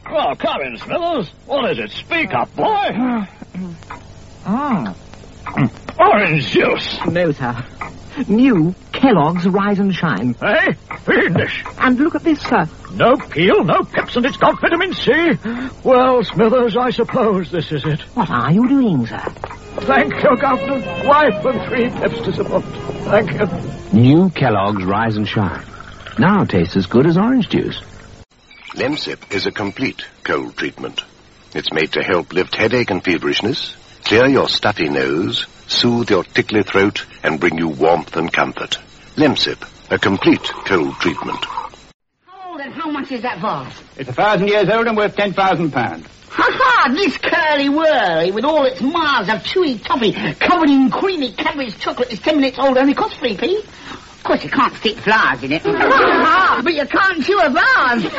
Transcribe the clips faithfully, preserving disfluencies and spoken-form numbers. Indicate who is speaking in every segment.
Speaker 1: Oh, come in, Smithers. What is it? Speak up, boy.
Speaker 2: Ah.
Speaker 1: Orange juice.
Speaker 2: No, sir. New Kellogg's Rise and Shine.
Speaker 1: Eh? Fiendish.
Speaker 2: And look at this, sir.
Speaker 1: No peel, no pips, and it's got vitamin C. Well, Smithers, I suppose this is it.
Speaker 2: What are you doing, sir?
Speaker 1: Thank you, Governor. Wife and three pips to support. Thank you.
Speaker 3: New Kellogg's Rise and Shine. Now tastes as good as orange juice.
Speaker 4: Lemsip is a complete cold treatment. It's made to help lift headache and feverishness, clear your stuffy nose, soothe your tickly throat, and bring you warmth and comfort. Lemsip, a complete cold treatment.
Speaker 5: How old and how much is that vase?
Speaker 6: It's a thousand years old and worth ten thousand pounds.
Speaker 5: Ha-ha! This curly-whirly, with all its miles of chewy toffee covered in creamy Cadbury's chocolate, is ten minutes old, only costs three p. Of course, you can't stick flowers in it. But you can't chew a vase.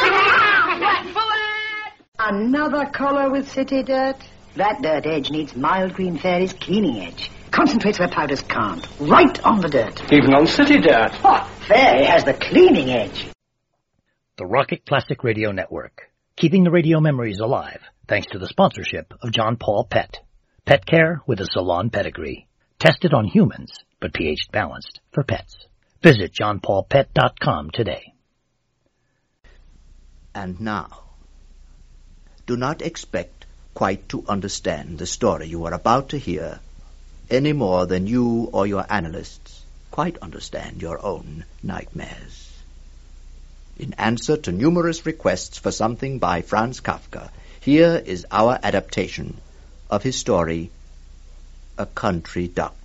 Speaker 7: Another collar with city dirt? That dirt edge needs Mild Green Fairy's cleaning edge. Concentrates where powders can't. Right on the dirt.
Speaker 6: Even on city dirt.
Speaker 7: Oh, Fairy has the cleaning edge.
Speaker 8: The Rocket Classic Radio Network. Keeping the radio memories alive, thanks to the sponsorship of John Paul Pet. Pet care with a salon pedigree. Tested on humans, but pH balanced for pets. Visit john paul pet dot com today.
Speaker 9: And now, do not expect quite to understand the story you are about to hear any more than you or your analysts quite understand your own nightmares. In answer to numerous requests for something by Franz Kafka, here is our adaptation of his story, A Country Duck.